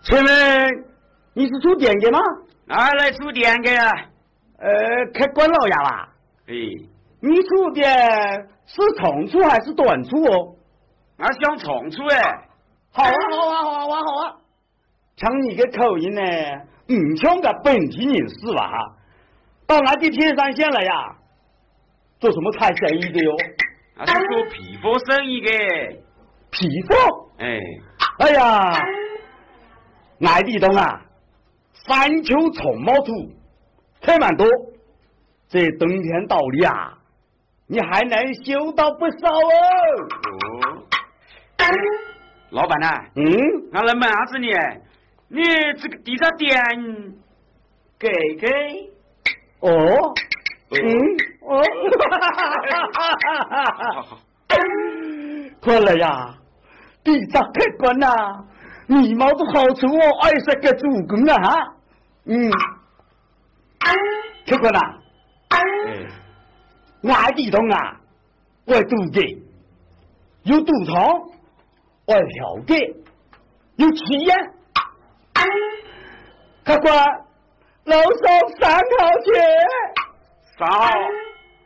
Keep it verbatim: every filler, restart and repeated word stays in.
请问你是出店的吗？ 哪来出店的啊？ 呃，开关老爷啦。 哎， 你出的是长处还是短处哦？ 俺想长处哎。 好啊，好啊，好啊，好啊，好啊。像你个口音呢，唔像个本地人士吧哈？到俺的天山县来呀，做什么菜生意的哟？ 俺是做批发生意的。 批发？ 哎， 哎呀，俺地东啊，山丘虫毛土，还蛮多。这冬天到了呀，你还能修到不少哦。 哦，老板呐、啊， 嗯， 俺来问啥子你？你这个地上店给给？ 哦，嗯，哦， 好好， 看来呀，地上客官呐，你毛的好处哦，二十个主公啊哈，嗯，客官呐。俺地东啊，我赌的，有赌场，我嫖的，有企业。客官，楼上三号钱。 三号。